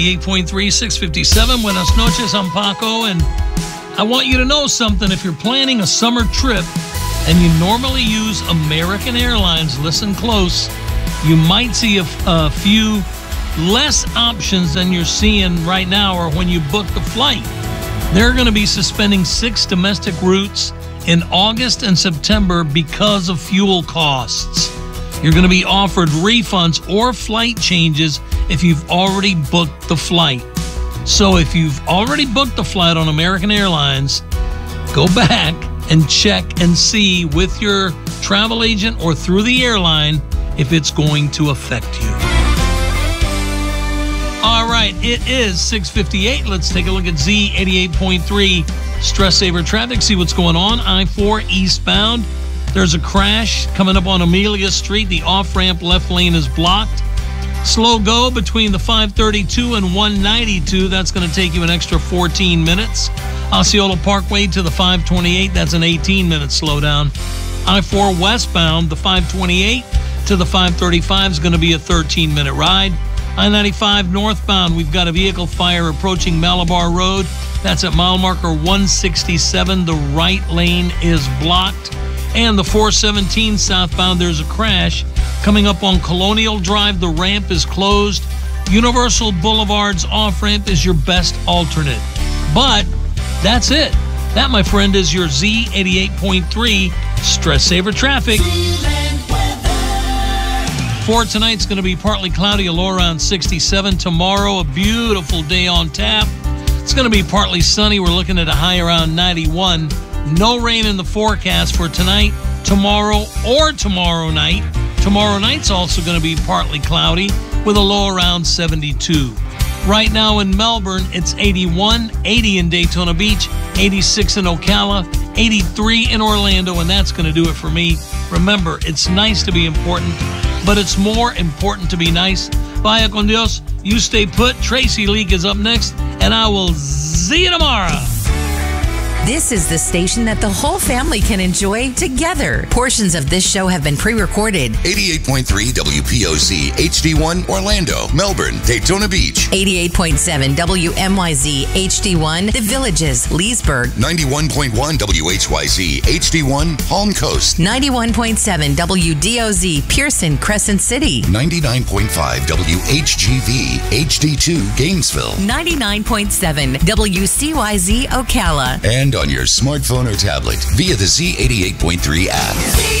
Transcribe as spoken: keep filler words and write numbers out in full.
eight point three, six fifty-seven. Buenas noches, I'm Paco, and I want you to know something. If you're planning a summer trip and you normally use American Airlines, listen close, you might see a, a few less options than you're seeing right now or when you book the flight. They're going to be suspending six domestic routes in August and September because of fuel costs. You're going to be offered refunds or flight changes if you've already booked the flight. So if you've already booked the flight on American Airlines, go back and check and see with your travel agent or through the airline if it's going to affect you. All right, it is six fifty-eight. Let's take a look at Z eighty-eight point three Stress Saver traffic, see what's going on. I four eastbound. There's a crash coming up on Amelia Street. The off-ramp left lane is blocked. Slow go between the five thirty-two and one ninety-two. That's going to take you an extra fourteen minutes. Osceola Parkway to the five twenty-eight. That's an eighteen minute slowdown. I four westbound, the five twenty-eight to the five thirty-five is going to be a thirteen minute ride. I ninety-five northbound, we've got a vehicle fire approaching Malabar Road. That's at mile marker one sixty-seven. The right lane is blocked. And the four seventeen southbound, there's a crash coming up on Colonial Drive. The ramp is closed. Universal Boulevard's off-ramp is your best alternate. But that's it. That, my friend, is your Z eighty-eight point three Stress Saver traffic. For tonight's going to be partly cloudy, a low around sixty-seven. Tomorrow, a beautiful day on tap. It's going to be partly sunny. We're looking at a high around ninety-one. No rain in the forecast for tonight, tomorrow, or tomorrow night. Tomorrow night's also going to be partly cloudy with a low around seventy-two. Right now in Melbourne, it's eighty-one, eighty in Daytona Beach, eighty-six in Ocala, eighty-three in Orlando, and that's going to do it for me. Remember, it's nice to be important, but it's more important to be nice. Vaya con Dios. You stay put. Tracy Leak is up next, and I will see you tomorrow. This is the station that the whole family can enjoy together. Portions of this show have been pre-recorded. eighty-eight point three W P O Z H D one Orlando, Melbourne, Daytona Beach. eighty-eight point seven W M Y Z H D one The Villages, Leesburg. ninety-one point one W H Y Z H D one Palm Coast. ninety-one point seven W D O Z Pearson, Crescent City. ninety-nine point five W H G V H D two Gainesville. ninety-nine point seven W C Y Z Ocala. And on your smartphone or tablet via the Z eighty-eight point three app.